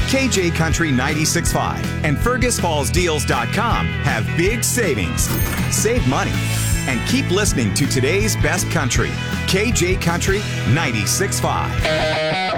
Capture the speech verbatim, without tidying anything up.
K J Country ninety-six point five and Fergus Falls Deals dot com have big savings. Save money and keep listening to today's best country. K J Country ninety-six point five.